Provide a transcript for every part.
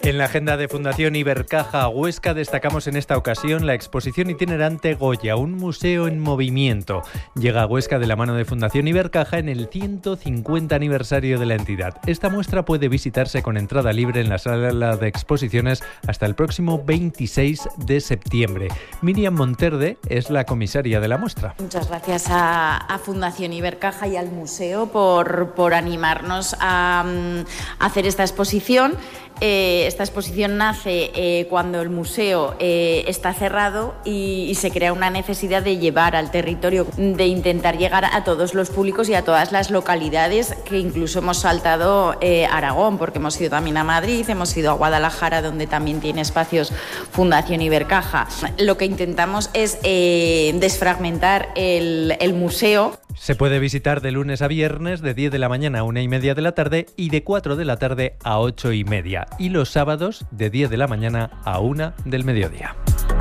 En la agenda de Fundación Ibercaja Huesca destacamos en esta ocasión la exposición itinerante Goya, un museo en movimiento. Llega a Huesca de la mano de Fundación Ibercaja en el 150 aniversario de la entidad. Esta muestra puede visitarse con entrada libre en la sala de exposiciones hasta el próximo 26 de septiembre. Miriam Monterde es la comisaria de la muestra. Muchas gracias a Fundación Ibercaja y al museo por animarnos a hacer esta exposición. Esta exposición nace cuando el museo está cerrado y se crea una necesidad de llevar al territorio, de intentar llegar a todos los públicos y a todas las localidades, que incluso hemos saltado Aragón, porque hemos ido también a Madrid, hemos ido a Guadalajara, donde también tiene espacios Fundación Ibercaja. Lo que intentamos es desfragmentar el museo. Se puede visitar de lunes a viernes de 10 de la mañana a 1:30 de la tarde y de 4 de la tarde a 8:30. Y los sábados de 10 de la mañana a 1 del mediodía.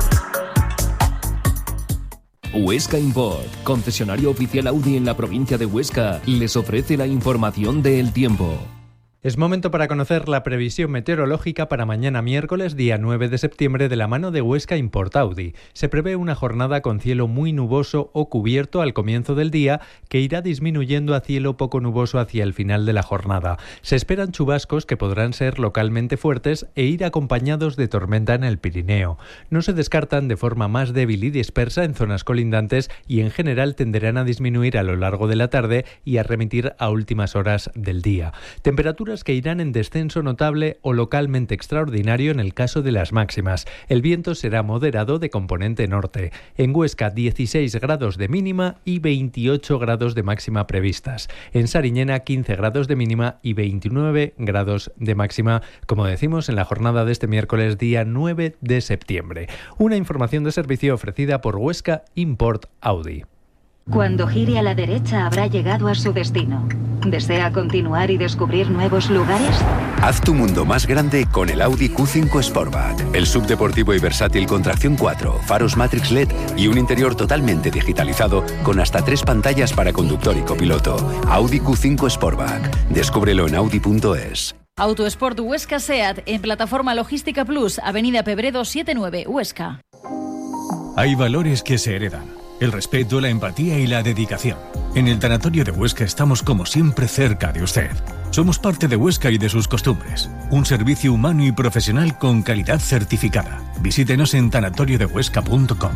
Huesca Import, concesionario oficial Audi en la provincia de Huesca, les ofrece la información del tiempo. Es momento para conocer la previsión meteorológica para mañana miércoles, día 9 de septiembre, de la mano de Huesca Import Audi. Se prevé una jornada con cielo muy nuboso o cubierto al comienzo del día, que irá disminuyendo a cielo poco nuboso hacia el final de la jornada. Se esperan chubascos que podrán ser localmente fuertes e ir acompañados de tormenta en el Pirineo. No se descartan de forma más débil y dispersa en zonas colindantes y en general tenderán a disminuir a lo largo de la tarde y a remitir a últimas horas del día. Temperaturas que irán en descenso notable o localmente extraordinario en el caso de las máximas. El viento será moderado de componente norte. En Huesca 16 grados de mínima y 28 grados de máxima previstas. En Sariñena 15 grados de mínima y 29 grados de máxima, como decimos en la jornada de este miércoles, día 9 de septiembre. Una información de servicio ofrecida por Huesca Import Audi. Cuando gire a la derecha habrá llegado a su destino. ¿Desea continuar y descubrir nuevos lugares? Haz tu mundo más grande con el Audi Q5 Sportback. El subdeportivo y versátil con tracción 4, faros Matrix LED y un interior totalmente digitalizado con hasta 3 pantallas para conductor y copiloto. Audi Q5 Sportback. Descúbrelo en audi.es. Autosport Huesca SEAT en Plataforma Logística Plus, Avenida Pebredo 79, Huesca. Hay valores que se heredan. El respeto, la empatía y la dedicación. En el Tanatorio de Huesca estamos como siempre cerca de usted. Somos parte de Huesca y de sus costumbres. Un servicio humano y profesional con calidad certificada. Visítenos en tanatoriodehuesca.com.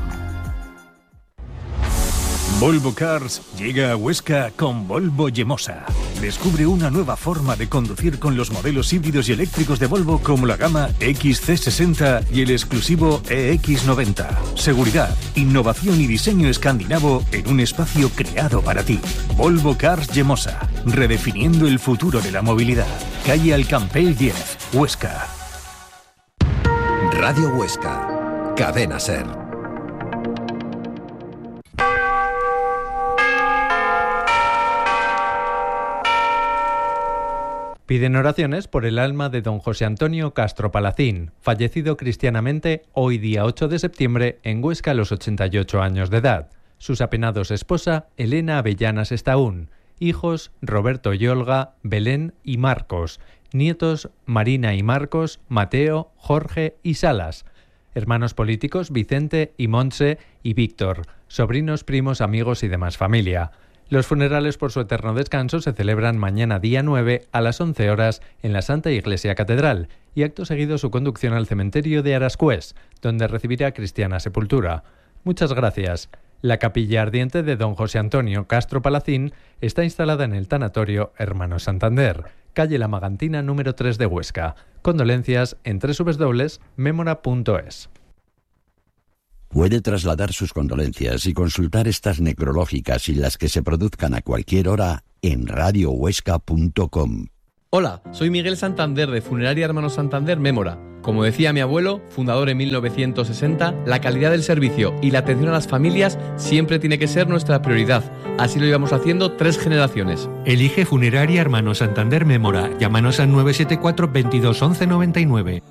Volvo Cars llega a Huesca con Volvo Yemosa. Descubre una nueva forma de conducir con los modelos híbridos y eléctricos de Volvo como la gama XC60 y el exclusivo EX90. Seguridad, innovación y diseño escandinavo en un espacio creado para ti. Volvo Cars Yemosa, redefiniendo el futuro de la movilidad. Calle Alcampell 10, Huesca. Radio Huesca, Cadena SER. Piden oraciones por el alma de don José Antonio Castro Palacín, fallecido cristianamente hoy día 8 de septiembre en Huesca a los 88 años de edad. Sus apenados esposa, Elena Avellanas Estaún. Hijos, Roberto y Olga, Belén y Marcos. Nietos, Marina y Marcos, Mateo, Jorge y Salas. Hermanos políticos, Vicente y Montse y Víctor. Sobrinos, primos, amigos y demás familia. Los funerales por su eterno descanso se celebran mañana día 9 a las 11 horas en la Santa Iglesia Catedral y acto seguido su conducción al cementerio de Arascués, donde recibirá cristiana sepultura. Muchas gracias. La capilla ardiente de don José Antonio Castro Palacín está instalada en el tanatorio Hermanos Santander, calle La Magantina número 3 de Huesca. Condolencias en www.memora.es. Puede trasladar sus condolencias y consultar estas necrológicas y las que se produzcan a cualquier hora en radiohuesca.com. Hola, soy Miguel Santander de Funeraria Hermanos Santander Mémora. Como decía mi abuelo, fundador en 1960, la calidad del servicio y la atención a las familias siempre tiene que ser nuestra prioridad. Así lo íbamos haciendo 3 generaciones. Elige Funeraria Hermanos Santander Mémora. Llámanos al 974 22 11 99.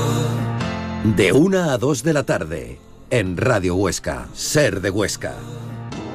De 1 a 2 de la tarde, en Radio Huesca, SER de Huesca.